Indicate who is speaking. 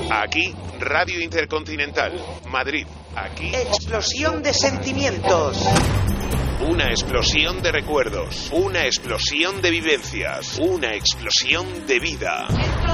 Speaker 1: Aquí, Radio Intercontinental, Madrid. Aquí.
Speaker 2: Explosión de sentimientos.
Speaker 1: Una explosión de recuerdos. Una explosión de vivencias. Una explosión de vida.